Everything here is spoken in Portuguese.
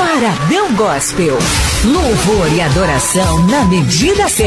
Paradão Gospel. Louvor e adoração na medida certa.